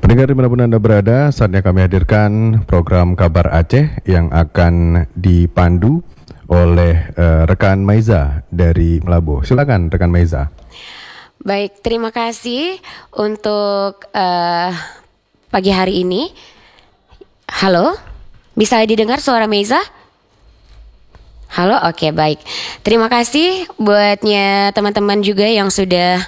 Pendengar dimanapun Anda berada, saatnya kami hadirkan program Kabar Aceh yang akan dipandu oleh rekan Maiza dari Melabuh. Silakan rekan Maiza. Baik, terima kasih untuk pagi hari ini. Halo, bisa didengar suara Maiza? Halo, oke, baik. Terima kasih buatnya teman-teman juga yang sudah.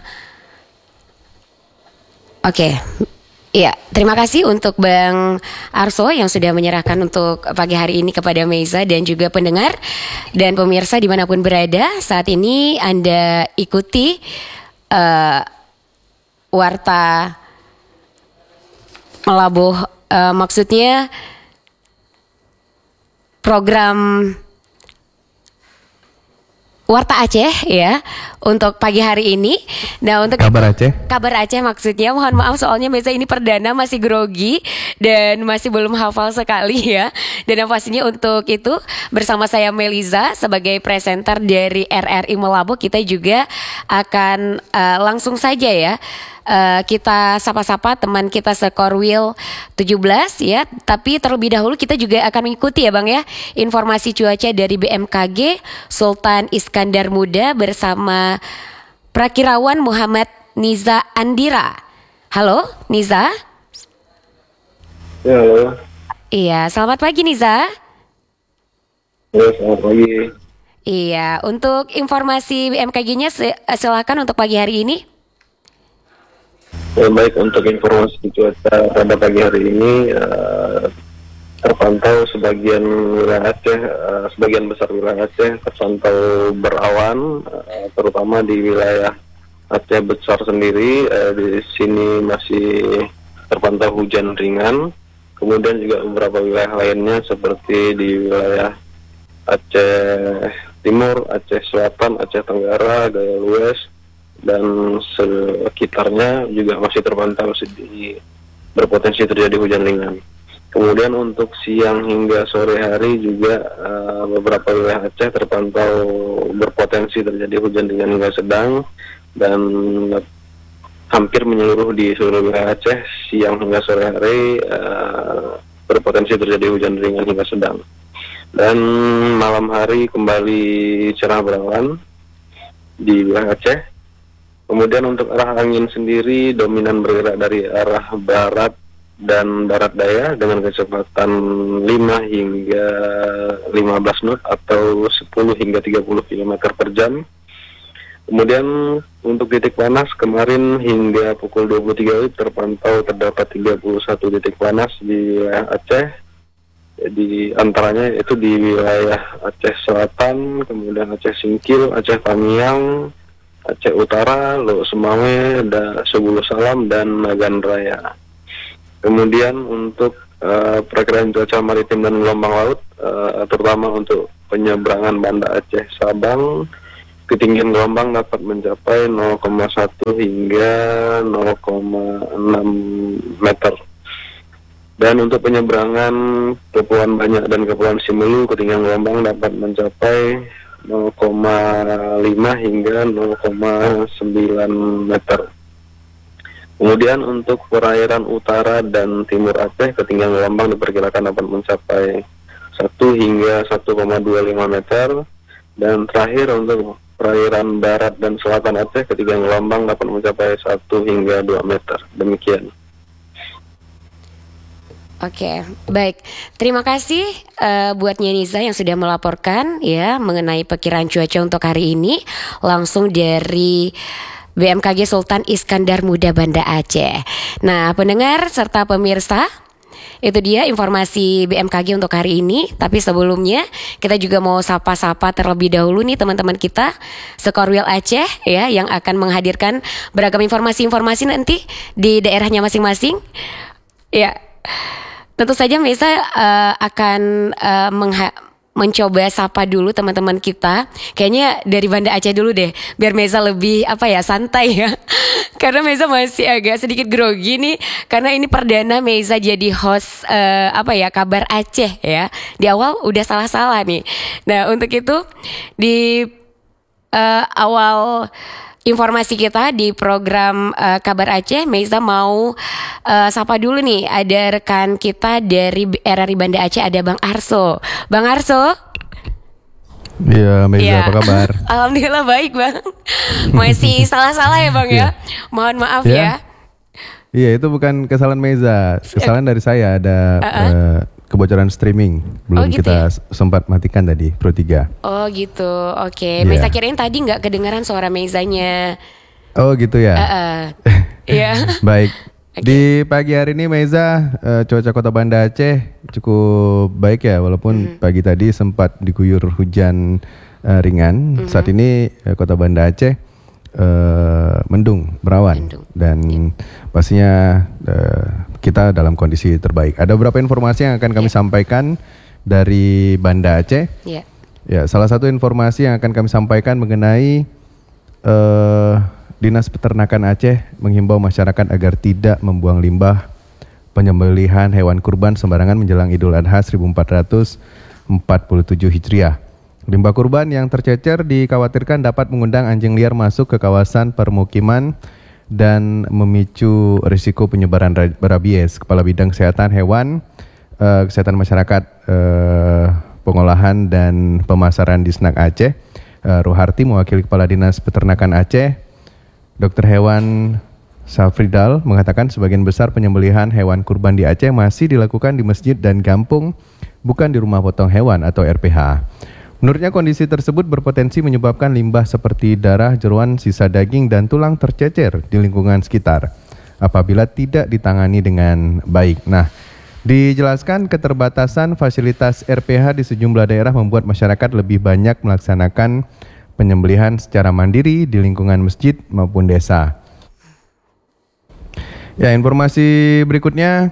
Oke. Iya, terima kasih untuk Bang Arso yang sudah menyerahkan untuk pagi hari ini kepada Maiza dan juga pendengar dan pemirsa dimanapun berada. Saat ini Anda ikuti Warta Melabuh, maksudnya program Warta Aceh ya untuk pagi hari ini. Nah, untuk Kabar Aceh. Kabar Aceh maksudnya, mohon maaf soalnya biasa ini perdana, masih grogi dan masih belum hafal sekali ya. Dan yang pastinya untuk itu bersama saya Meliza sebagai presenter dari RRI Melabuh, kita juga akan langsung saja ya. Kita sapa-sapa teman kita sekorwil 17 ya. Tapi terlebih dahulu kita juga akan mengikuti ya Bang ya, informasi cuaca dari BMKG Sultan Iskandar Muda bersama Prakirawan Muhammad Niza Andira. Halo Niza. Ya, halo. Iya, selamat pagi Niza. Ya, selamat pagi. Iya, untuk informasi BMKG-nya silakan untuk pagi hari ini. Ya, baik, untuk informasi cuaca pada pagi hari ini terpantau sebagian wilayah Aceh, sebagian besar wilayah Aceh terpantau berawan, terutama di wilayah Aceh besar sendiri. Di sini masih terpantau hujan ringan. Kemudian juga beberapa wilayah lainnya seperti di wilayah Aceh Timur, Aceh Selatan, Aceh Tenggara, Gaya Lues, dan sekitarnya juga masih terpantau berpotensi terjadi hujan ringan. Kemudian untuk siang hingga sore hari juga beberapa wilayah Aceh terpantau berpotensi terjadi hujan ringan hingga sedang, dan hampir menyeluruh di seluruh wilayah Aceh siang hingga sore hari berpotensi terjadi hujan ringan hingga sedang. Dan malam hari kembali cerah berawan di wilayah Aceh. Kemudian untuk arah angin sendiri dominan bergerak dari arah barat dan barat daya dengan kecepatan 5 hingga 15 knot atau 10 hingga 30 km per jam. Kemudian untuk titik panas kemarin hingga pukul 23 terpantau terdapat 31 titik panas di wilayah Aceh. Di antaranya itu di wilayah Aceh Selatan, kemudian Aceh Singkil, Aceh Tamiang, Aceh Utara, Lok Semawe, Sebulu Salam, dan Nagan Raya. Kemudian untuk perakiraan cuaca maritim dan gelombang laut, terutama untuk penyeberangan Banda Aceh Sabang, ketinggian gelombang dapat mencapai 0,1 hingga 0,6 meter. Dan untuk penyeberangan Kepulauan Banyak dan Kepulauan Simelu, ketinggian gelombang dapat mencapai 0,5 hingga 0,9 meter. Kemudian untuk perairan utara dan timur Aceh, ketinggian gelombang diperkirakan dapat mencapai 1 hingga 1,25 meter. Dan terakhir untuk perairan barat dan selatan Aceh, ketinggian gelombang dapat mencapai 1 hingga 2 meter. Demikian. Oke, baik. Terima kasih buat Niza yang sudah melaporkan ya mengenai perkiraan cuaca untuk hari ini langsung dari BMKG Sultan Iskandar Muda Banda Aceh. Nah, pendengar serta pemirsa, itu dia informasi BMKG untuk hari ini. Tapi sebelumnya kita juga mau sapa-sapa terlebih dahulu nih teman-teman kita Sekorwil Aceh ya, yang akan menghadirkan beragam informasi-informasi nanti di daerahnya masing-masing. Ya, tentu saja Mesa akan mencoba sapa dulu teman-teman kita. Kayaknya dari Banda Aceh dulu deh, biar Meza lebih santai ya. Karena Meza masih agak sedikit grogi nih, karena ini perdana Meza jadi host Kabar Aceh ya. Di awal udah salah-salah nih. Nah, untuk itu di awal informasi kita di program Kabar Aceh. Meiza mau sapa dulu nih, ada rekan kita dari RRI Banda Aceh, ada Bang Arso. Bang Arso. Iya, Meiza, apa kabar? Alhamdulillah baik, Bang. Masih salah-salah ya, Bang ya. Mohon maaf ya. Iya, itu bukan kesalahan Meiza, kesalahan dari saya. Ada kebocoran streaming, belum gitu kita ya? sempat matikan tadi Pro 3. Oh gitu, oke. Meiza kirain tadi nggak kedengaran suara Meizanya. Oh gitu ya. Iya. Baik. Di pagi hari ini Meiza, cuaca Kota Banda Aceh cukup baik ya, walaupun pagi tadi sempat diguyur hujan ringan. Saat ini Kota Banda Aceh mendung, berawan, dan pastinya kita dalam kondisi terbaik. Ada beberapa informasi yang akan kami sampaikan dari Banda Aceh. Ya, salah satu informasi yang akan kami sampaikan mengenai Dinas Peternakan Aceh menghimbau masyarakat agar tidak membuang limbah penyembelihan hewan kurban sembarangan menjelang Idul Adha 1447 Hijriah. Limbah kurban yang tercecer dikhawatirkan dapat mengundang anjing liar masuk ke kawasan permukiman dan memicu risiko penyebaran rabies. Kepala Bidang Kesehatan Hewan, Kesehatan Masyarakat, Pengolahan dan Pemasaran Disnak Aceh, Ruharti, mewakili Kepala Dinas Peternakan Aceh, Dr. Hewan Safridal, mengatakan sebagian besar penyembelihan hewan kurban di Aceh masih dilakukan di masjid dan kampung, bukan di rumah potong hewan atau RPH. Menurutnya kondisi tersebut berpotensi menyebabkan limbah seperti darah, jeroan, sisa daging, dan tulang tercecer di lingkungan sekitar apabila tidak ditangani dengan baik. Nah, dijelaskan keterbatasan fasilitas RPH di sejumlah daerah membuat masyarakat lebih banyak melaksanakan penyembelihan secara mandiri di lingkungan masjid maupun desa. Ya, informasi berikutnya.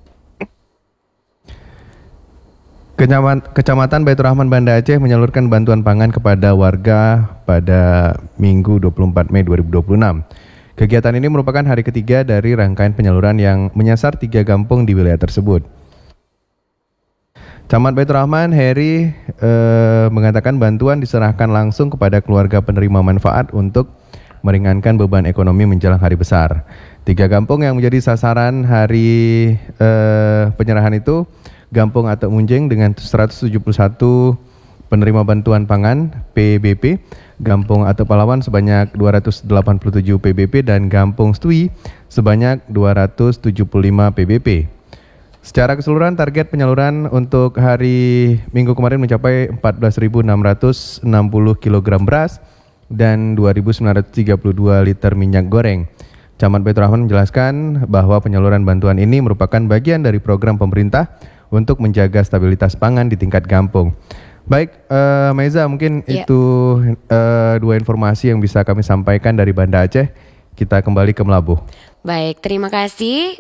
Kecamatan Baitur Rahman Banda Aceh menyalurkan bantuan pangan kepada warga pada Minggu 24 Mei 2026. Kegiatan ini merupakan hari ketiga dari rangkaian penyaluran yang menyasar 3 kampung di wilayah tersebut. Camat Baitur Rahman, Heri, mengatakan bantuan diserahkan langsung kepada keluarga penerima manfaat untuk meringankan beban ekonomi menjelang hari besar. 3 kampung yang menjadi sasaran hari penyerahan itu, Gampung Atok Munjeng dengan 171 penerima bantuan pangan PBP, Gampung Atok Palawan sebanyak 287 PBP, dan Gampung Stui sebanyak 275 PBP. Secara keseluruhan target penyaluran untuk hari Minggu kemarin mencapai 14.660 kg beras dan 2.932 liter minyak goreng. Camat Baitur Rahman menjelaskan bahwa penyaluran bantuan ini merupakan bagian dari program pemerintah untuk menjaga stabilitas pangan di tingkat kampung. Baik, Meiza, mungkin itu 2 informasi yang bisa kami sampaikan dari Banda Aceh. Kita kembali ke Melabuh. Baik, terima kasih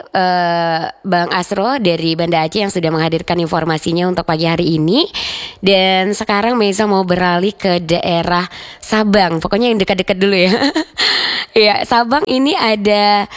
Bang Asro dari Banda Aceh yang sudah menghadirkan informasinya untuk pagi hari ini. Dan sekarang Meiza mau beralih ke daerah Sabang. Pokoknya yang dekat-dekat dulu ya. Ya, Sabang ini ada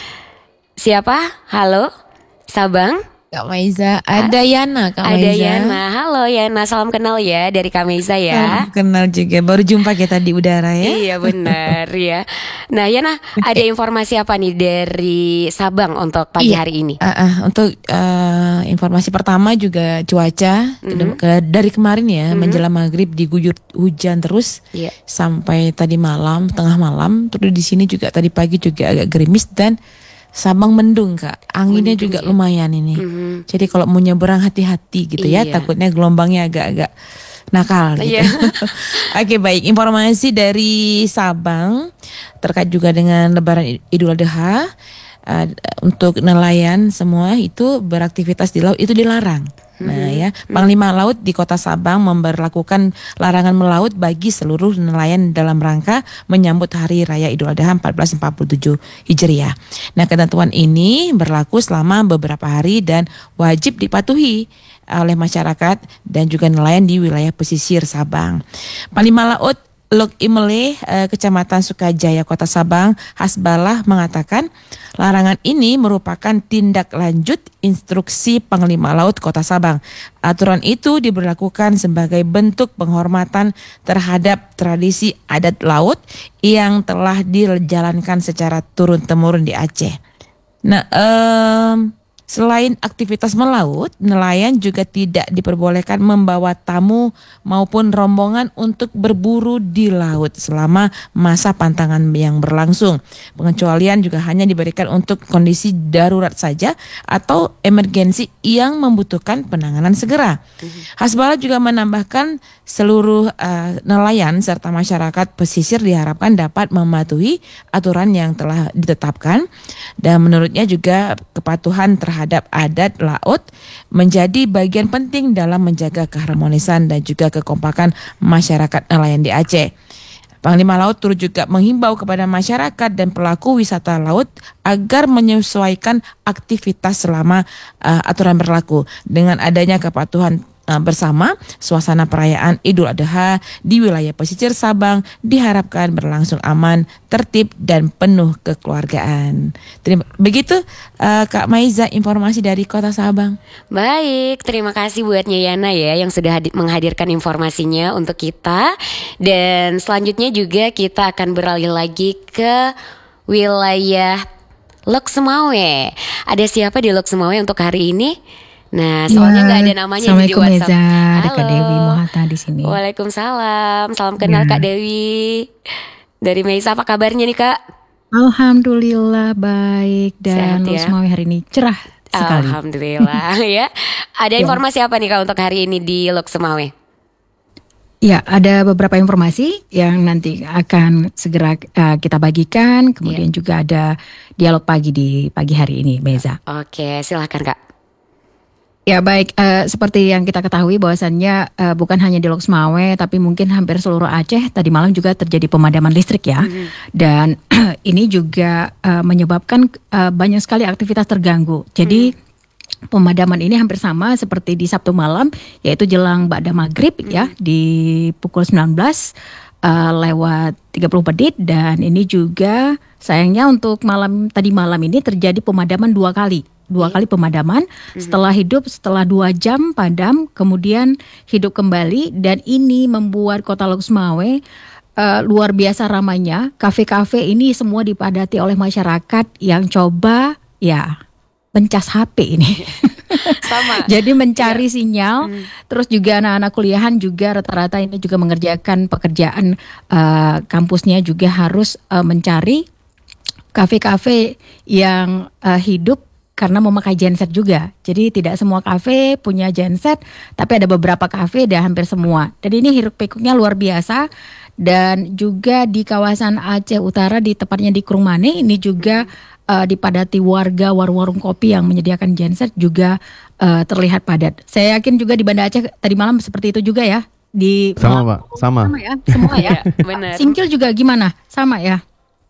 siapa? Halo, Sabang. Kak Meiza, ada Yana, Kak Meiza. Ada Yana, halo Yana, salam kenal ya dari Kak Meiza ya. Kenal juga, baru jumpa kita di udara ya. Iya benar ya. Nah Yana, ada informasi apa nih dari Sabang untuk pagi hari ini? Untuk informasi pertama juga cuaca dari kemarin ya, menjelang maghrib diguyur hujan terus sampai tadi malam, tengah malam. Terus di sini juga tadi pagi juga agak gerimis dan Sabang mendung Kak, anginnya juga lumayan ini. Jadi kalau mau nyeberang hati-hati gitu ya, takutnya gelombangnya agak-agak nakal gitu. Oke, baik, informasi dari Sabang terkait juga dengan Lebaran Idul Adha. Untuk nelayan semua itu beraktivitas di laut itu dilarang. Nah ya, Panglima Laut di Kota Sabang memberlakukan larangan melaut bagi seluruh nelayan dalam rangka menyambut Hari Raya Idul Adha 1447 Hijriah. Nah, ketentuan ini berlaku selama beberapa hari dan wajib dipatuhi oleh masyarakat dan juga nelayan di wilayah pesisir Sabang. Panglima Laut Lok Imele, Kecamatan Sukajaya, Kota Sabang, Hasbalah mengatakan larangan ini merupakan tindak lanjut instruksi Panglima Laut Kota Sabang. Aturan itu diberlakukan sebagai bentuk penghormatan terhadap tradisi adat laut yang telah dijalankan secara turun-temurun di Aceh. Nah, selain aktivitas melaut, nelayan juga tidak diperbolehkan membawa tamu maupun rombongan untuk berburu di laut selama masa pantangan yang berlangsung. Pengecualian juga hanya diberikan untuk kondisi darurat saja atau emergensi yang membutuhkan penanganan segera. Hasbalah juga menambahkan seluruh nelayan serta masyarakat pesisir diharapkan dapat mematuhi aturan yang telah ditetapkan, dan menurutnya juga kepatuhan terhadap adat laut menjadi bagian penting dalam menjaga keharmonisan dan juga kekompakan masyarakat nelayan di Aceh. Panglima Laut turut juga menghimbau kepada masyarakat dan pelaku wisata laut agar menyesuaikan aktivitas selama aturan berlaku. Dengan adanya kepatuhan bersama, suasana perayaan Idul Adha di wilayah pesisir Sabang diharapkan berlangsung aman, tertib dan penuh kekeluargaan. Begitu Kak Maiza, informasi dari Kota Sabang. Baik, terima kasih buat Nyayana ya yang sudah menghadirkan informasinya untuk kita. Dan selanjutnya juga kita akan beralih lagi ke wilayah Lok Semawe. Ada siapa di Lok Semawe untuk hari ini? Nah, soalnya nggak ada namanya di WhatsApp. Meza, ada Kak Dewi Mohata di sini. Waalaikumsalam, salam kenal Kak Dewi. Dari Meisa, apa kabarnya nih Kak? Alhamdulillah baik, dan Lok Semawe hari ini cerah sekali. Alhamdulillah ya. Ada informasi apa nih Kak untuk hari ini di Lok Semawe? Ya, ada beberapa informasi yang nanti akan segera kita bagikan. Kemudian juga ada dialog pagi di pagi hari ini, Meza. Oke, silakan Kak. Ya baik, seperti yang kita ketahui bahwasannya bukan hanya di Lok Semawe tapi mungkin hampir seluruh Aceh tadi malam juga terjadi pemadaman listrik ya. Dan ini juga menyebabkan banyak sekali aktivitas terganggu. Jadi pemadaman ini hampir sama seperti di Sabtu malam, yaitu jelang ba'da maghrib ya di pukul 19 lewat 30 menit, dan ini juga sayangnya untuk tadi malam ini terjadi pemadaman dua kali pemadaman. Setelah 2 jam padam, kemudian hidup kembali, dan ini membuat Kota Lok Semawe luar biasa ramainya. Kafe-kafe ini semua dipadati oleh masyarakat yang coba mencas HP ini. Sama. Jadi mencari sinyal. Terus juga anak-anak kuliahan juga rata-rata ini juga mengerjakan pekerjaan kampusnya, juga harus mencari kafe-kafe yang hidup karena memakai genset juga. Jadi tidak semua kafe punya genset, tapi ada beberapa kafe dan hampir semua. Dan ini hiruk pikuknya luar biasa. Dan juga di kawasan Aceh Utara, di tepatnya di Krungmane, ini juga dipadati warga, warung-warung kopi yang menyediakan genset juga terlihat padat. Saya yakin juga di Banda Aceh tadi malam seperti itu juga ya. Sama Pak, sama ya, semua ya. Benar. Singkil juga gimana? Sama ya.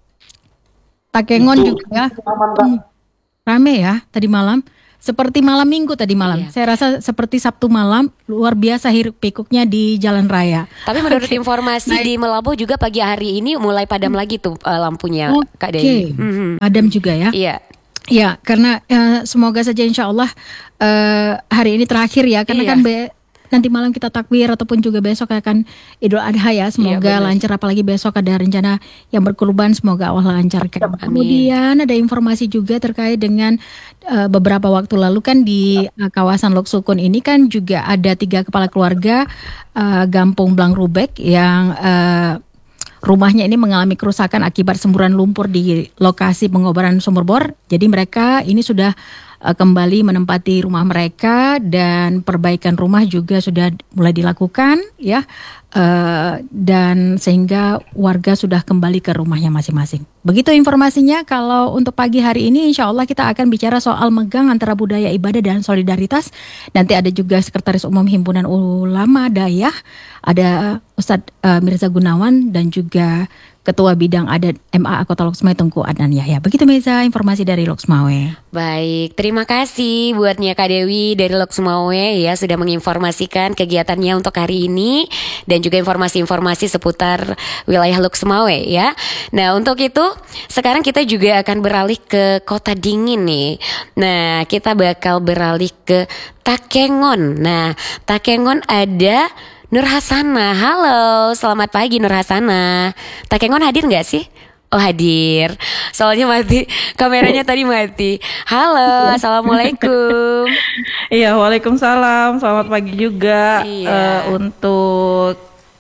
Takengon juga ya. Rame ya tadi malam, seperti malam minggu tadi malam. Saya rasa seperti Sabtu malam, luar biasa hiruk pikuknya di jalan raya. Tapi menurut informasi di Melabuh juga pagi hari ini mulai padam lagi tuh lampunya Kak Dewi. Padam juga ya? Iya. Ya, karena semoga saja insya Allah hari ini terakhir ya, karena kan nanti malam kita takbir ataupun juga besok akan Idul Adha ya. Semoga lancar, apalagi besok ada rencana yang berkurban, semoga Allah lancarkan. Kemudian ada informasi juga terkait dengan beberapa waktu lalu kan di kawasan Lok Sukun ini kan juga ada 3 kepala keluarga Gampung Blang Rubek yang rumahnya ini mengalami kerusakan akibat semburan lumpur di lokasi pengobaran sumur bor. Jadi mereka ini sudah kembali menempati rumah mereka, dan perbaikan rumah juga sudah mulai dilakukan ya, dan sehingga warga sudah kembali ke rumahnya masing-masing. Begitu informasinya. Kalau untuk pagi hari ini insya Allah kita akan bicara soal megang antara budaya ibadah dan solidaritas. Nanti ada juga Sekretaris Umum Himpunan Ulama Dayah, ada Ustadz Mirza Gunawan, dan juga Ketua Bidang Adat MA Kota Loksmawe Tengku Adnan Yahya. Begitu Meza, informasi dari Loksmawe. Baik, terima kasih buatnya Kak Dewi dari Loksmawe ya sudah menginformasikan kegiatannya untuk hari ini dan juga informasi-informasi seputar wilayah Loksmawe ya. Nah, untuk itu sekarang kita juga akan beralih ke kota dingin nih. Nah, kita bakal beralih ke Takengon. Nah, Takengon ada Nur Hasana. Halo, selamat pagi Nur Hasana. Takengon hadir nggak sih? Oh hadir. Soalnya mati, kameranya tadi mati. Halo, assalamualaikum. Iya, waalaikumsalam. Selamat pagi juga. Iya. Untuk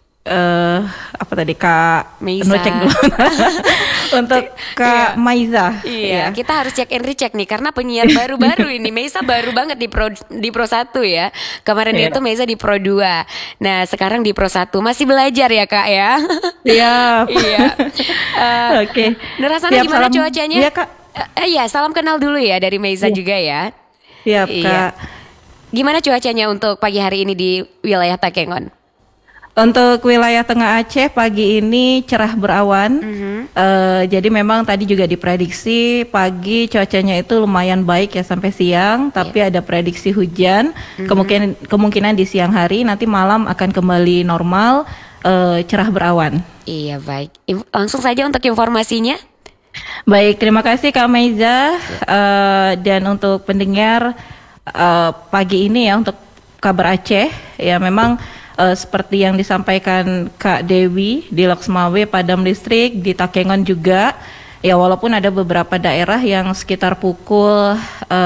apa tadi Kak Maiza. Cek dulu. Untuk Kak Maiza. Iya, kita harus cek and recheck nih karena penyiar baru-baru ini. Maiza baru banget di Pro 1 ya. Kemarin itu Maiza di Pro 2. Nah, sekarang di Pro 1. Masih belajar ya, Kak ya? Siap. Iya. Oke. Nur Hasana, gimana salam. cuacanya? Iya, Kak. Iya, salam kenal dulu ya dari Maiza juga ya. Siap, Iya. Kak. Gimana cuacanya untuk pagi hari ini di wilayah Takengon? Untuk wilayah Tengah Aceh pagi ini cerah berawan. Jadi memang tadi juga diprediksi pagi cuacanya itu lumayan baik ya sampai siang, tapi ada prediksi hujan. Kemungkinan di siang hari, nanti malam akan kembali normal, cerah berawan. Iya, baik. Langsung saja untuk informasinya. Baik, terima kasih Kak Maiza. Dan untuk pendengar pagi ini ya untuk kabar Aceh ya memang seperti yang disampaikan Kak Dewi di Loksmawe padam listrik, di Takengon juga ya, walaupun ada beberapa daerah yang sekitar pukul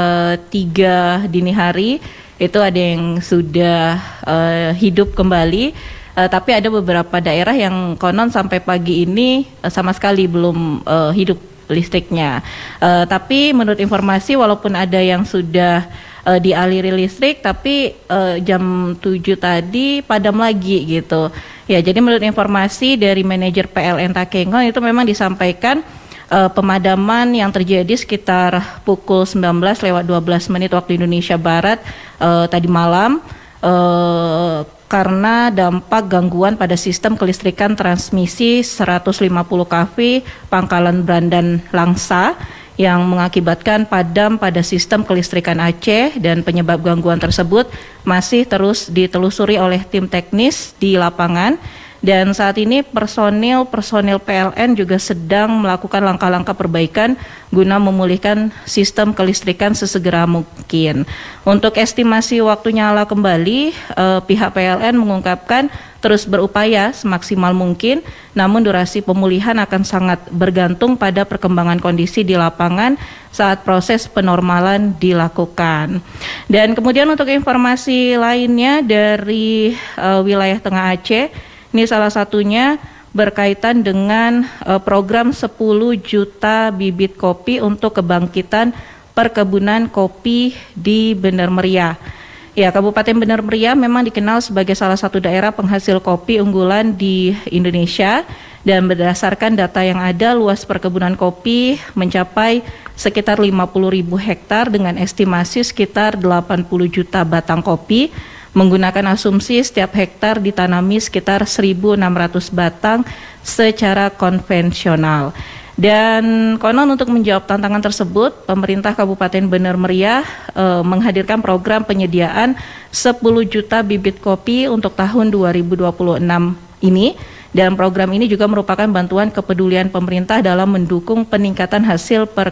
3 dini hari itu ada yang sudah hidup kembali, tapi ada beberapa daerah yang konon sampai pagi ini sama sekali belum hidup listriknya. Tapi menurut informasi walaupun ada yang sudah dialiri listrik, tapi jam 7 tadi padam lagi gitu. Ya, jadi menurut informasi dari manajer PLN Takengon itu memang disampaikan pemadaman yang terjadi sekitar pukul 19:12 waktu Indonesia Barat tadi malam karena dampak gangguan pada sistem kelistrikan transmisi 150 kV Pangkalan Brandan Langsa yang mengakibatkan padam pada sistem kelistrikan Aceh, dan penyebab gangguan tersebut masih terus ditelusuri oleh tim teknis di lapangan. Dan saat ini personil PLN juga sedang melakukan langkah-langkah perbaikan guna memulihkan sistem kelistrikan sesegera mungkin. Untuk estimasi waktu nyala kembali, pihak PLN mengungkapkan terus berupaya semaksimal mungkin, namun durasi pemulihan akan sangat bergantung pada perkembangan kondisi di lapangan saat proses penormalan dilakukan. Dan kemudian untuk informasi lainnya dari wilayah Tengah Aceh, ini salah satunya berkaitan dengan program 10 juta bibit kopi untuk kebangkitan perkebunan kopi di Bener Meriah. Ya, Kabupaten Bener Meriah memang dikenal sebagai salah satu daerah penghasil kopi unggulan di Indonesia, dan berdasarkan data yang ada luas perkebunan kopi mencapai sekitar 50.000 hektar dengan estimasi sekitar 80 juta batang kopi, menggunakan asumsi setiap hektar ditanami sekitar 1.600 batang secara konvensional. Dan konon untuk menjawab tantangan tersebut, pemerintah Kabupaten Bener Meriah menghadirkan program penyediaan 10 juta bibit kopi untuk tahun 2026 ini. Dan program ini juga merupakan bantuan kepedulian pemerintah dalam mendukung peningkatan hasil